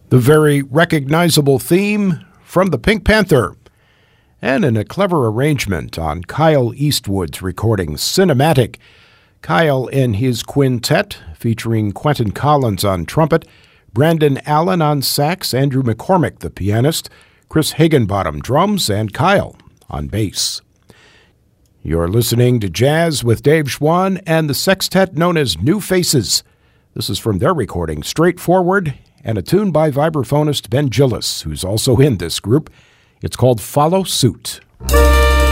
The very recognizable theme from the Pink Panther. And in a clever arrangement on Kyle Eastwood's recording Cinematic, Kyle and his quintet featuring Quentin Collins on trumpet, Brandon Allen on sax, Andrew McCormick, the pianist, Chris Higginbottom drums, and Kyle on bass. You're listening to Jazz with Dave Schwann and the sextet known as New Faces. This is from their recording, Straightforward, and a tune by vibraphonist Ben Gillis, who's also in this group. It's called Follow Suit.